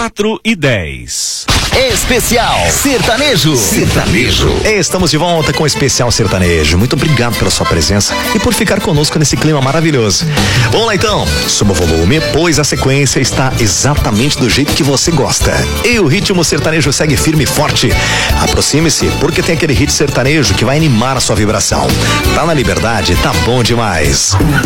4h10. Especial Sertanejo. Sertanejo. Estamos de volta com o Especial Sertanejo. Muito obrigado pela sua presença e por ficar conosco nesse clima maravilhoso. Vamos lá então, suba o volume, pois a sequência está exatamente do jeito que você gosta. E o ritmo sertanejo segue firme e forte. Aproxime-se, porque tem aquele hit sertanejo que vai animar a sua vibração. Tá na liberdade, tá bom demais.